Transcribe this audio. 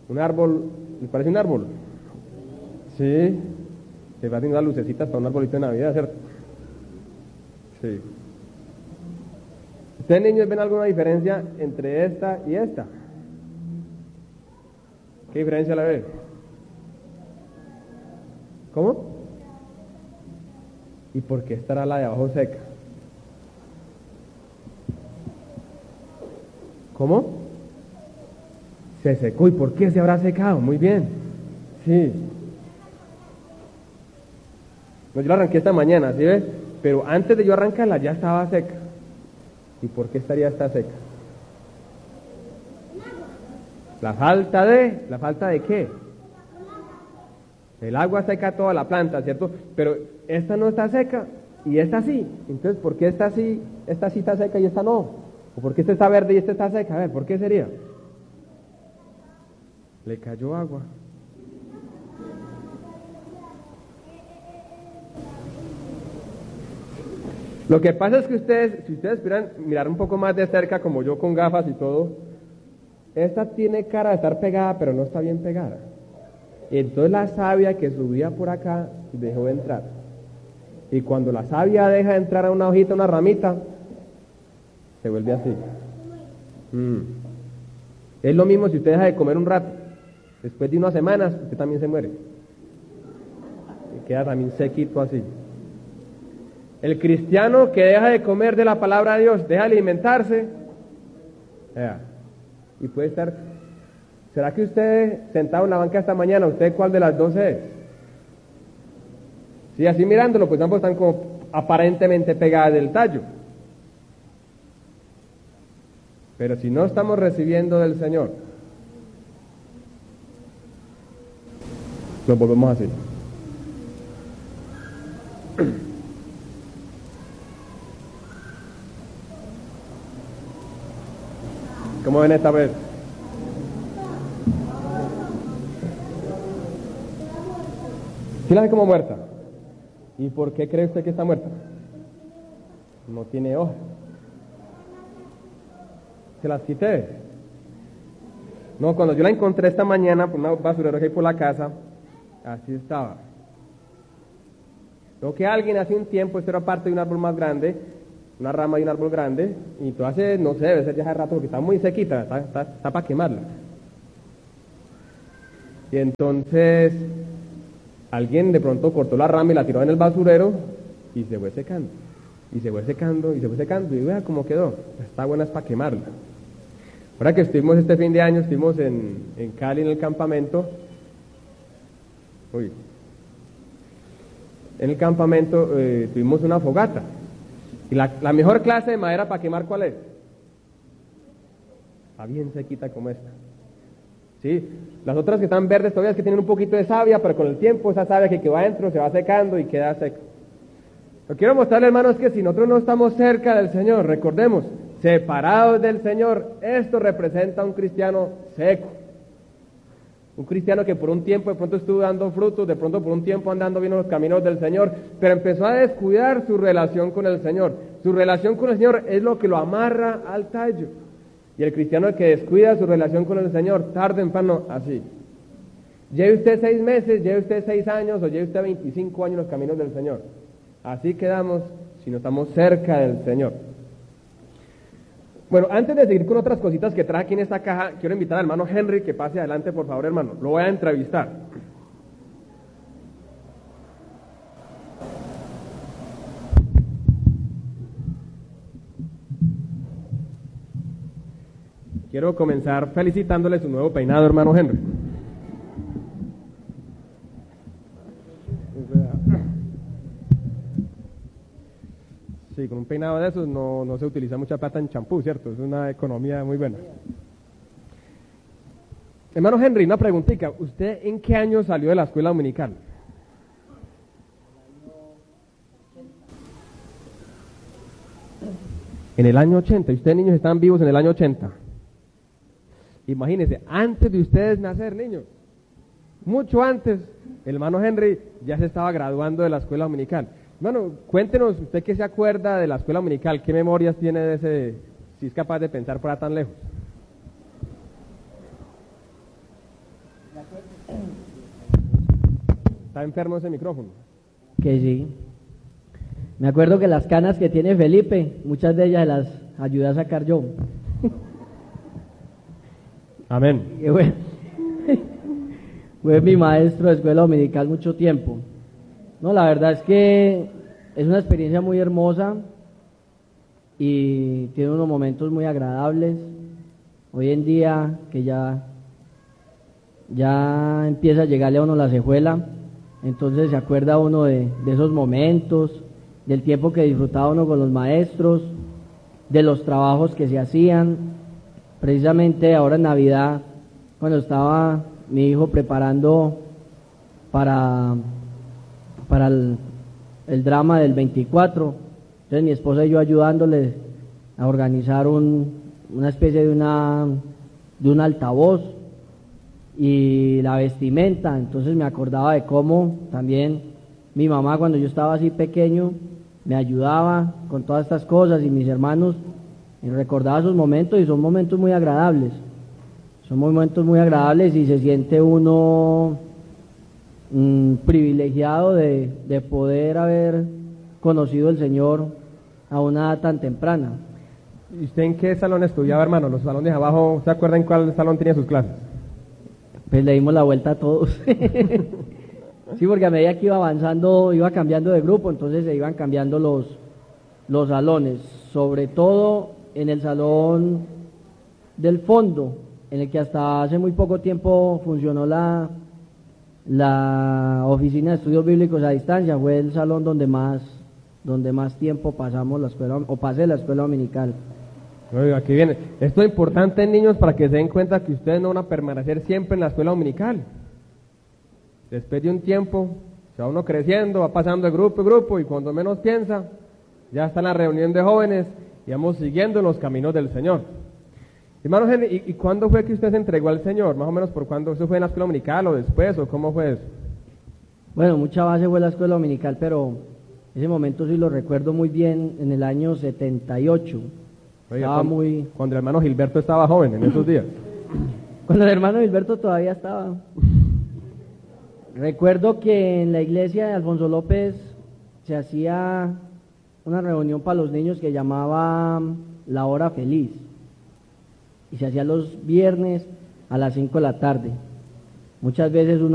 Un árbol, ¿les parece un árbol? Sí, se va haciendo las lucecitas para un arbolito de Navidad, ¿cierto? Sí. ¿Ustedes, niños, ven alguna diferencia entre esta y esta? ¿Qué diferencia la ven? ¿Cómo? ¿Y por qué estará la de abajo seca? ¿Cómo? Se secó. ¿Y por qué se habrá secado? Muy bien. Sí. No, yo la arranqué esta mañana, ¿sí ves? Pero antes de yo arrancarla ya estaba seca. ¿Y por qué estaría esta seca? ¿La falta de qué? El agua seca toda la planta, ¿cierto? Pero esta no está seca y esta sí. Entonces, ¿por qué esta sí está seca y esta no? ¿O por qué esta está verde y esta está seca? A ver, ¿por qué sería? Le cayó agua. Lo que pasa es que ustedes, si ustedes pudieran mirar un poco más de cerca, como yo con gafas y todo, esta tiene cara de estar pegada, pero no está bien pegada. Entonces la savia que subía por acá dejó de entrar. Y cuando la savia deja de entrar a una hojita, una ramita, se vuelve así. Es lo mismo si usted deja de comer un rato. Después de unas semanas, usted también se muere. Y queda también sequito así. El cristiano que deja de comer de la palabra de Dios, deja de alimentarse, y puede estar... ¿Será que usted, sentado en la banca esta mañana, usted cuál de las dos es? Sí, así mirándolo, pues ambos están como aparentemente pegadas del tallo. Pero si no estamos recibiendo del Señor, nos volvemos así. ¿Cómo ven esta vez? ¿Sí la ve como muerta? ¿Y por qué cree usted que está muerta? No tiene hojas. Se las quité. No, cuando yo la encontré esta mañana por una basurera que hay por la casa, así estaba. Lo que alguien hace un tiempo, esto era parte de un árbol más grande, una rama de un árbol grande, y entonces, no sé, debe ser ya hace rato porque está muy sequita, está para quemarla. Y entonces alguien de pronto cortó la rama y la tiró en el basurero y se fue secando. Y se fue secando, y se fue secando, y vea cómo quedó. Está buena, es para quemarla. Ahora que estuvimos este fin de año, estuvimos en Cali en el campamento. En el campamento tuvimos una fogata. Y la mejor clase de madera para quemar, ¿cuál es? Está bien sequita como esta. ¿Sí? Las otras que están verdes todavía es que tienen un poquito de savia, pero con el tiempo esa savia que va adentro se va secando y queda seco. Lo quiero mostrarle, hermanos, que si nosotros no estamos cerca del Señor, recordemos, separados del Señor, esto representa a un cristiano seco. Un cristiano que por un tiempo de pronto estuvo dando frutos, de pronto por un tiempo andando bien en los caminos del Señor, pero empezó a descuidar su relación con el Señor. Su relación con el Señor es lo que lo amarra al tallo. Y el cristiano que descuida su relación con el Señor, tarde o temprano, así. Lleve usted 6 meses, lleve usted 6 años, o lleve usted 25 años en los caminos del Señor. Así quedamos si no estamos cerca del Señor. Bueno, antes de seguir con otras cositas que traje aquí en esta caja, quiero invitar al hermano Henry que pase adelante, por favor, hermano. Lo voy a entrevistar. Quiero comenzar felicitándole su nuevo peinado, hermano Henry. Sí, con un peinado de esos no se utiliza mucha plata en champú, ¿cierto? Es una economía muy buena. Hermano Henry, una preguntita. ¿Usted en qué año salió de la escuela dominical? En el año 80. ¿Y ustedes, niños, están vivos en el año 80? Imagínense, antes de ustedes nacer, niños, mucho antes, el hermano Henry ya se estaba graduando de la escuela dominical. Hermano, cuéntenos, usted que se acuerda de la escuela dominical, ¿qué memorias tiene de ese, si es capaz de pensar por ahí tan lejos? Está enfermo ese micrófono. Que sí. Me acuerdo que las canas que tiene Felipe, muchas de ellas las ayudé a sacar yo. Amén. Y bueno, fue mi maestro de escuela dominical mucho tiempo. No, la verdad es que es una experiencia muy hermosa y tiene unos momentos muy agradables. Hoy en día que ya empieza a llegarle a uno la cejuela, entonces se acuerda uno de esos momentos, del tiempo que disfrutaba uno con los maestros, de los trabajos que se hacían. Precisamente ahora en Navidad, cuando estaba mi hijo preparando para el drama del 24, entonces mi esposa y yo ayudándole a organizar una especie de un altavoz y la vestimenta. Entonces me acordaba de cómo también mi mamá, cuando yo estaba así pequeño, me ayudaba con todas estas cosas, y mis hermanos, y recordaba esos momentos, y son momentos muy agradables. Son momentos muy agradables y se siente uno privilegiado de poder haber conocido al Señor a una edad tan temprana. ¿Y usted en qué salón estudiaba, hermano? ¿Los salones de abajo? ¿Se acuerda en cuál salón tenía sus clases? Pues le dimos la vuelta a todos. Sí, porque a medida que iba avanzando, iba cambiando de grupo, entonces se iban cambiando los salones, sobre todo en el salón del fondo, en el que hasta hace muy poco tiempo funcionó la oficina de estudios bíblicos a distancia. Fue el salón donde más tiempo pasamos la escuela, o pasé la escuela dominical. Oiga, aquí viene. Esto es importante, niños, para que se den cuenta que ustedes no van a permanecer siempre en la escuela dominical. Después de un tiempo, se va uno creciendo, va pasando de grupo en grupo, y cuando menos piensa, ya está en la reunión de jóvenes y vamos siguiendo los caminos del Señor. Hermano Henry, ¿y cuándo fue que usted se entregó al Señor? Más o menos por cuándo. ¿Eso fue en la escuela dominical o después, o cómo fue eso? Bueno, mucha base fue la escuela dominical, pero ese momento sí lo recuerdo muy bien, en el año 78. Oiga, Estaba muy... cuando el hermano Gilberto estaba joven, en esos días. Cuando el hermano Gilberto todavía estaba. Recuerdo que en la iglesia de Alfonso López se hacía una reunión para los niños que llamaba La Hora Feliz, y se hacía los viernes a las 5 de la tarde. Muchas veces uno